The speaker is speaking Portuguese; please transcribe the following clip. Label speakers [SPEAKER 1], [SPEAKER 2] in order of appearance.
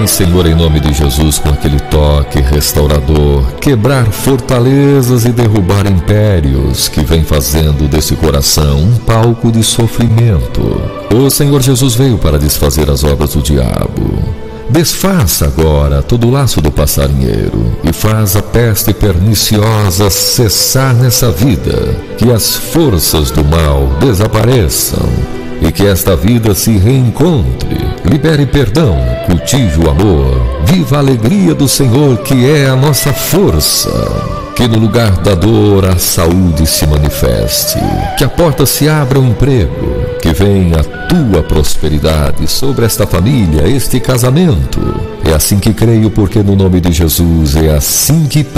[SPEAKER 1] Venha, Senhor, em nome de Jesus, com aquele toque restaurador, quebrar fortalezas e derrubar impérios que vem fazendo desse coração um palco de sofrimento. O Senhor Jesus veio para desfazer as obras do diabo. Desfaça agora todo o laço do passarinheiro e faz a peste perniciosa cessar nessa vida, que as forças do mal desapareçam e que esta vida se reencontre. Libere perdão, cultive o amor, viva a alegria do Senhor, que é a nossa força. Que no lugar da dor a saúde se manifeste, que a porta se abra ao emprego, que venha a tua prosperidade sobre esta família, este casamento. É assim que creio, porque no nome de Jesus é assim que